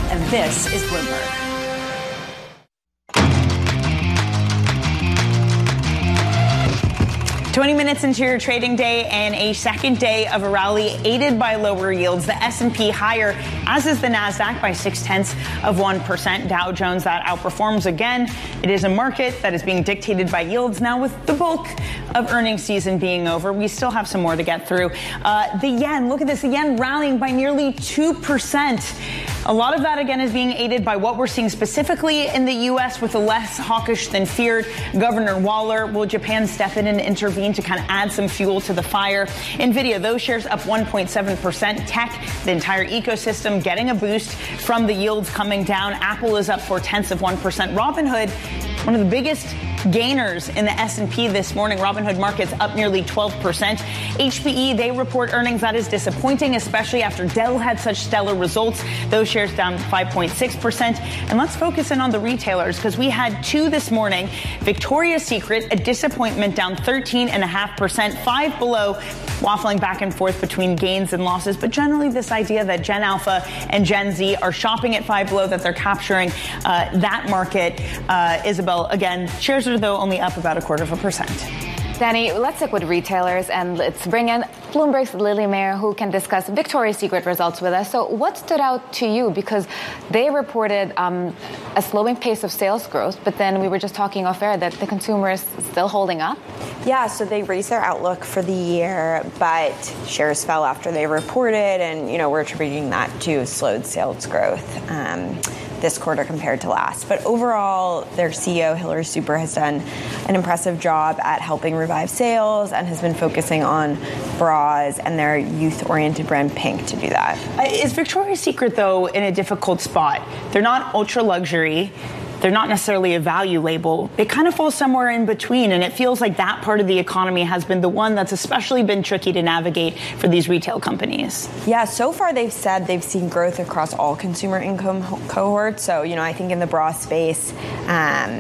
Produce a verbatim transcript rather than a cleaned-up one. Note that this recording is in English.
and this is Bloomberg. twenty minutes into your trading day and a second day of a rally aided by lower yields. The S and P higher, as is the NASDAQ, by six-tenths of one percent. Dow Jones, that outperforms again. It is a market that is being dictated by yields now, with the bulk of earnings season being over. We still have some more to get through. Uh, the yen, look at this, the yen rallying by nearly two percent. A lot of that, again, is being aided by what we're seeing specifically in the U S with a less hawkish than feared Governor Waller. Will Japan step in and intervene to kind of add some fuel to the fire? NVIDIA, those shares up one point seven percent. Tech, the entire ecosystem getting a boost from the yields coming down. Apple is up four-tenths of one percent. Robinhood, one of the biggest gainers in the S and P this morning. Robinhood markets up nearly twelve percent. H P E, they report earnings that is disappointing, especially after Dell had such stellar results. Those shares down five point six percent. And let's focus in on the retailers, because we had two this morning. Victoria's Secret, a disappointment, down thirteen point five percent, five below, waffling back and forth between gains and losses. But generally this idea that Gen Alpha and Gen Z are shopping at five below, that they're capturing uh, that market. Uh, Isabel, again, shares are though only up about a quarter of a percent. Danny, let's stick with retailers and let's bring in Bloomberg's Lily Mayer, who can discuss Victoria's Secret results with us. So what stood out to you? Because they reported um, a slowing pace of sales growth, but then we were just talking off air that the consumer is still holding up. Yeah, so they raised their outlook for the year, but shares fell after they reported, and, you know, we're attributing that to slowed sales growth um, this quarter compared to last. But overall, their C E O, Hilary Super, has done an impressive job at helping revive sales and has been focusing on bras and their youth-oriented brand Pink to do that. Is Victoria's Secret, though, in a difficult spot? They're not ultra-luxury. They're not necessarily a value label. They kind of fall somewhere in between, and it feels like that part of the economy has been the one that's especially been tricky to navigate for these retail companies. Yeah, so far they've said they've seen growth across all consumer income cohorts. So, you know, I think in the bra space, um,